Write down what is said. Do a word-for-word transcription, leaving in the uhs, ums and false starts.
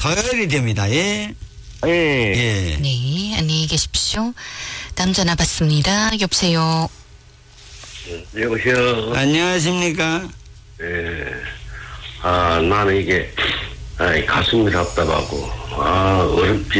토요일이 됩니다. 예. 예. 예. 네, 안녕히 계십시오. 다음 전화 받습니다. 여보세요. 여보세요. 안녕하십니까? 예. 아, 나는 이게, 아, 가슴이 답답하고, 아, 어렵지.